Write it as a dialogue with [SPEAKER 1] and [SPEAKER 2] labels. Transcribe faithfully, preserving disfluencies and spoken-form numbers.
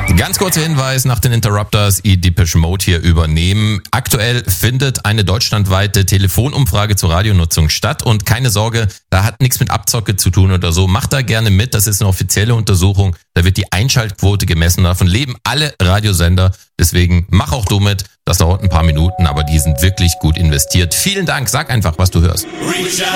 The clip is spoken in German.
[SPEAKER 1] Ganz kurzer Hinweis nach den Interrupters, Depeche Mode hier übernehmen. Aktuell findet eine deutschlandweite Telefonumfrage zur Radionutzung statt und keine Sorge, da hat nichts mit Abzocke zu tun oder so. Macht da gerne mit, das ist eine offizielle Untersuchung. Da wird die Einschaltquote gemessen, davon leben alle Radiosender. Deswegen mach auch du mit, das dauert ein paar Minuten, aber die sind wirklich gut investiert. Vielen Dank, sag einfach, was du hörst.